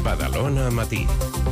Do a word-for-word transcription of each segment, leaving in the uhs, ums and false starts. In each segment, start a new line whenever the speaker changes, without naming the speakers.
Badalona Matí.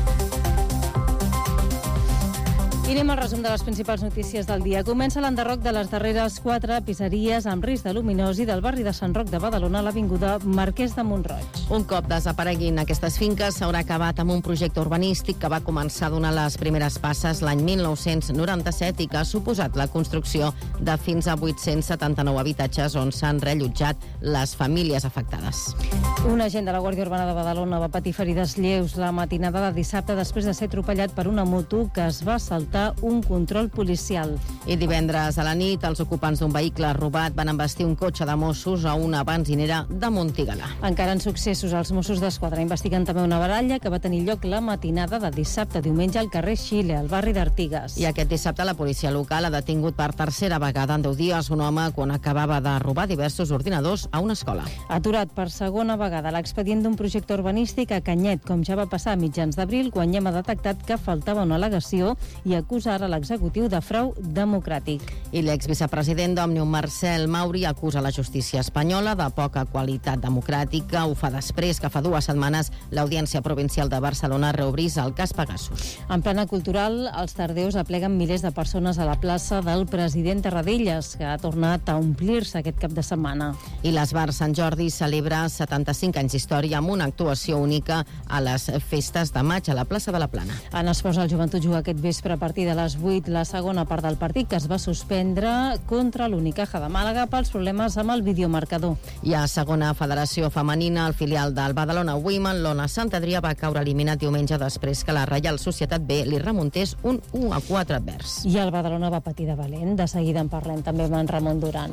I anem al resum de les principals notícies del dia. Comença l'enderroc de les darreres quatre pisseries amb risc de luminosi del barri de Sant Roc de Badalona a l'avinguda Marquès de Montroig.
Un cop desapareguin aquestes finques s'haurà acabat amb un projecte urbanístic que va començar a donar les primeres passes l'any mil nou-cents noranta-set i que ha suposat la construcció de fins a vuit-cents setanta-nou habitatges on s'han reallotjat les famílies afectades.
Un agent de la Guàrdia Urbana de Badalona va patir ferides lleus la matinada de dissabte després de ser atropellat per una moto que es va saltar un control policial.
I divendres a la nit, els ocupants d'un vehicle robat van embestir un cotxe de Mossos a una benzinera de Montigalà.
Encara en successos, els Mossos d'Esquadra investiguen també una baralla que va tenir lloc la matinada de dissabte a diumenge al carrer Xile, al barri d'Artigues.
I aquest dissabte la policia local ha detingut per tercera vegada en deu dies un home quan acabava de robar diversos ordinadors a una escola.
Aturat per segona vegada l'expedient d'un projecte urbanístic a Canyet, com ja va passar a mitjans d'abril, quan ja ha detectat que faltava una al·legació i acusa ara l'executiu de frau democràtic.
I l'exvicepresident d'Òmnium, Marcel Mauri, acusa la justícia espanyola de poca qualitat democràtica. Ho fa després que fa dues setmanes l'Audiència Provincial de Barcelona reobrís el cas Pegasus.
En plana cultural, els tardeus apleguen milers de persones a la plaça del President Tarradellas, que ha tornat a omplir-se aquest cap de setmana.
I l'Esbar Sant Jordi celebra setanta-cinc anys d'història amb una actuació única a les festes de maig a la plaça de la Plana.
En esports, el Joventut juga aquest vespre a partir de les vuit la segona part del partit que es va suspendre contra l'Unicaja de Màlaga pels problemes amb el videomarcador.
I a segona federació femenina, el filial del Badalona Women, l'Ona Sant Adrià va caure eliminat diumenge després que la Reial Societat B li remuntés un u a quatre advers.
I el Badalona va patir de valent. De seguida en parlem també amb en Ramon Duran.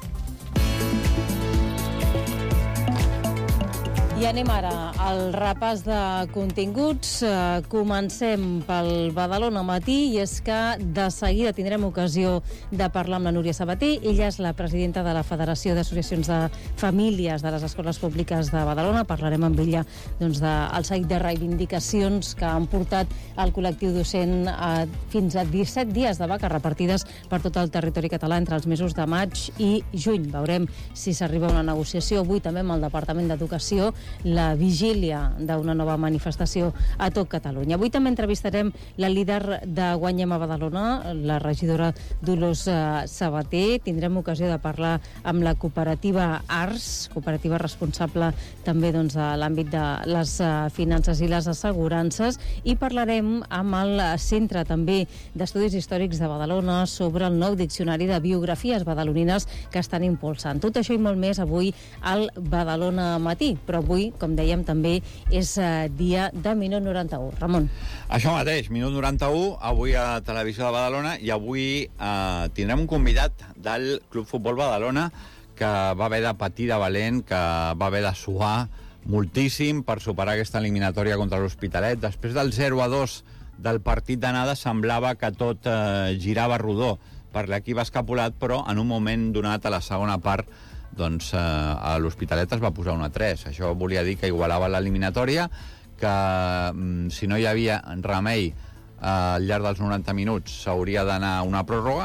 I anem ara al repàs de continguts. Uh, comencem pel Badalona Matí i és que de seguida tindrem ocasió de parlar amb la Núria Sabater. Ella és la presidenta de la Federació d'Associacions de Famílies de les Escoles Públiques de Badalona. Parlarem amb ella doncs, del seguit de reivindicacions que han portat el col·lectiu docent a, fins a disset dies de vaques repartides per tot el territori català entre els mesos de maig i juny. Veurem si s'arriba a una negociació. Avui també amb el Departament d'Educació la vigília d'una nova manifestació a tot Catalunya. Avui també entrevistarem la líder de Guanyem a Badalona, la regidora Dolors Sabater. Tindrem ocasió de parlar amb la cooperativa Ars, cooperativa responsable també doncs, de l'àmbit de les finances i les assegurances, i parlarem amb el Centre també d'Estudis Històrics de Badalona sobre el nou diccionari de biografies badalonines que estan impulsant. Tot això i molt més avui al Badalona Matí, però avui, com dèiem, també és uh, dia de Minut noranta-u. Ramon.
Això mateix, Minut noranta-u, avui a Televisió de Badalona, i avui uh, tindrem un convidat del Club Futbol Badalona que va haver de patir de valent, que va haver de suar moltíssim per superar aquesta eliminatòria contra l'Hospitalet. Després del zero a dos del partit d'anada semblava que tot uh, girava rodó per l'equip escapulat, però en un moment donat a la segona part doncs eh, a l'Hospitalet es va posar un a tres. Això volia dir que igualava l'eliminatòria, que mm, si no hi havia remei eh, al llarg dels noranta minuts s'hauria d'anar a una pròrroga,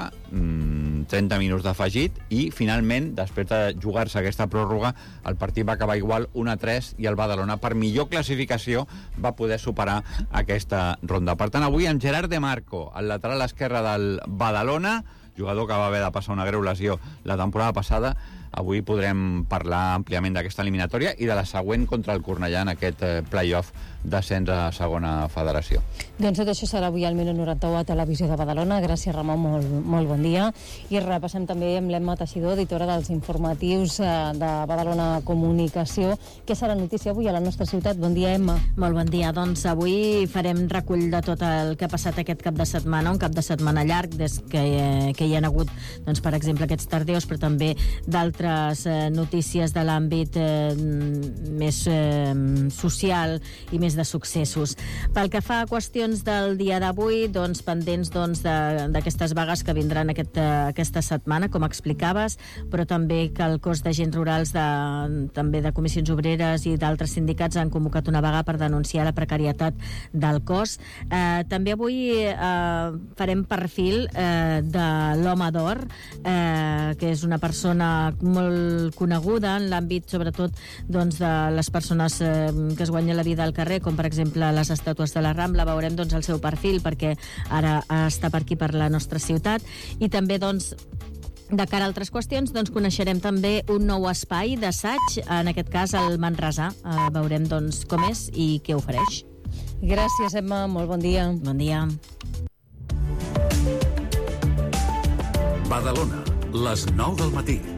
mm, trenta minuts d'afegit, i finalment, després de jugar-se aquesta pròrroga, el partit va acabar igual un a tres i el Badalona, per millor classificació, va poder superar aquesta ronda. Per tant, avui en Gerard De Marco, el lateral esquerre del Badalona, jugador que va haver de passar una greu lesió la temporada passada, avui podrem parlar àmpliament d'aquesta eliminatòria i de la següent contra el Cornellà en aquest eh, play-off d'ascens a segona federació.
Doncs tot això serà avui al Minut noranta-u a Televisió de Badalona. Gràcies, Ramon, molt, molt bon dia. I repassem també amb l'Emma Teixidor, editora dels informatius eh, de Badalona Comunicació. Què serà notícia avui a la nostra ciutat? Bon dia, Emma.
Molt bon dia. Doncs avui farem recull de tot el que ha passat aquest cap de setmana, un cap de setmana llarg des que, eh, que hi ha hagut, doncs, per exemple, aquests tardeus, però també d'altres eh, notícies de l'àmbit eh, més eh, social i més de successos. Pel que fa a qüestions del dia d'avui, doncs pendents doncs, d'aquestes vagues que vindran aquest, aquesta setmana, com explicaves, però també que el cos d'agents rurals de, també de comissions obreres i d'altres sindicats han convocat una vaga per denunciar la precarietat del cos. Eh, també avui eh, farem perfil eh, de l'Home d'Or, eh, que és una persona molt coneguda en l'àmbit, sobretot, doncs, de les persones eh, que es guanyen la vida al carrer, com per exemple les estàtues de la Rambla. Veurem doncs, el seu perfil, perquè ara està per aquí, per la nostra ciutat, i també doncs, de cara a altres qüestions, doncs, coneixerem també un nou espai d'assaig, en aquest cas el Manresà. Eh, veurem doncs, com és i què ofereix.
Gràcies, Emma. Molt bon dia.
Bon dia.
Badalona, les nou del matí.